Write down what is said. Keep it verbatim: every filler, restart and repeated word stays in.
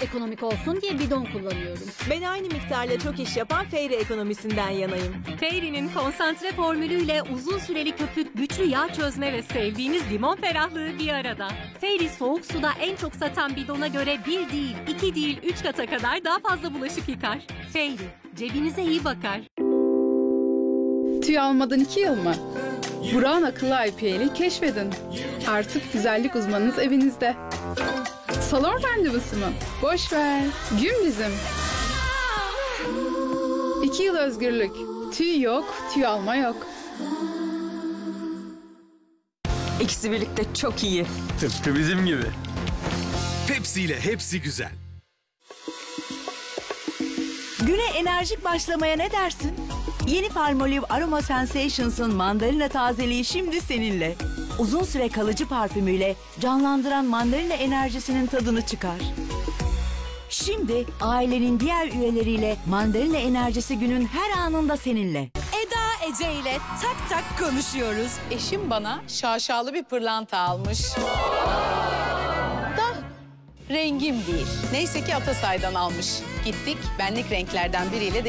ekonomik olsun diye bidon kullanıyorum. Ben aynı miktarla çok iş yapan Fairy ekonomisinden yanayım. Fairy'nin konsantre formülüyle uzun süreli köpük, güçlü yağ çözme ve sevdiğiniz limon ferahlığı bir arada. Fairy soğuk suda en çok satan bidona göre bir değil, iki değil, üç kata kadar daha fazla bulaşık yıkar. Fairy, cebinize iyi bakar. Tüy almadan iki yıl mı? Burak'ın akıllı I P L'i keşfedin. Artık güzellik uzmanınız evinizde. Salon randevusu mu? Boş ver. Gün bizim. İki yıl özgürlük. Tüy yok, tüy alma yok. İkisi birlikte çok iyi. Tıpkı bizim gibi. Pepsi ile hepsi güzel. Güne enerjik başlamaya ne dersin? Yeni Palmolive Aroma Sensations'ın mandalina tazeliği şimdi seninle. Uzun süre kalıcı parfümüyle canlandıran mandalina enerjisinin tadını çıkar. Şimdi ailenin diğer üyeleriyle mandalina enerjisi günün her anında seninle. Eda Ece ile tak tak konuşuyoruz. Eşim bana şaşalı bir pırlanta almış. Da rengim değil. Neyse ki Atasay'dan almış. Gittik, benlik renklerden biriyle